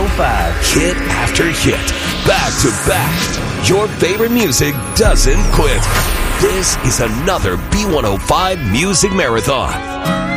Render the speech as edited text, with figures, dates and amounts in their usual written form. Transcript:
B105. Hit after hit, back to back. Your favorite music doesn't quit. This is another B105 Music Marathon.